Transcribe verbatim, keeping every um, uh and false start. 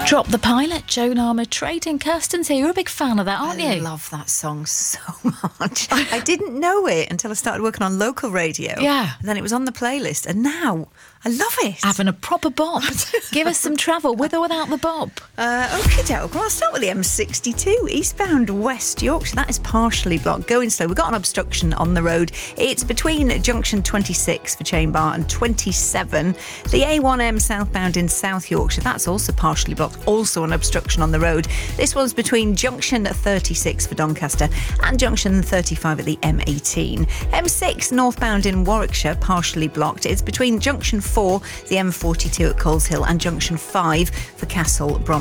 Drop the Pilot, Joan Armatrading, and Kirsten's here. You're a big fan of that, aren't I you? I love that song so much. I didn't know it until I started working on local radio. Yeah. And then it was on the playlist, and now I love it. Having a proper bop. Give us some travel, with or without the bop. Uh, okay, doke. Well, I'll start with the M sixty-two, eastbound West Yorkshire. That is partially blocked, going slow. We've got an obstruction on the road. It's between junction twenty-six for Chain Bar and twenty-seven. The A one M southbound in South Yorkshire, that's also partially blocked, also an obstruction on the road. This one's between junction thirty-six for Doncaster and junction thirty-five at the M eighteen. M six northbound in Warwickshire, partially blocked. It's between junction four, the M forty-two at Coleshill, and junction five for Castle Brom.